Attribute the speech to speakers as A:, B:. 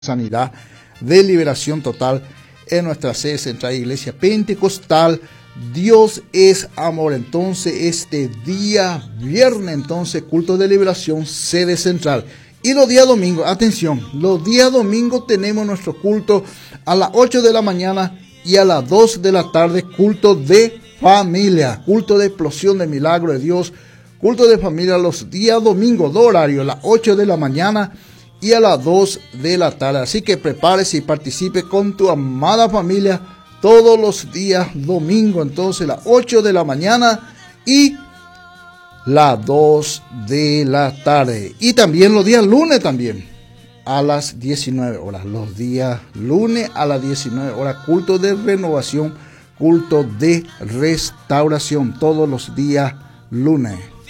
A: sanidad, de liberación total en nuestra sede central Iglesia Pentecostal. Dios es amor. Entonces este día viernes, entonces culto de liberación, sede central. Y los días domingos, atención, los días domingos tenemos nuestro culto a las 8 de la mañana y a las 2 de la tarde, culto de familia, culto de explosión de milagro de Dios, culto de familia los días domingos, dos horarios, a las 8 de la mañana y a las 2 de la tarde. Así que prepárese y participe con tu amada familia todos los días domingo, entonces las 8 de la mañana y las 2 de la tarde. Y también los días lunes también a las 19 horas. Los días lunes a las 19 horas, culto de renovación, culto de restauración, todos los días lunes.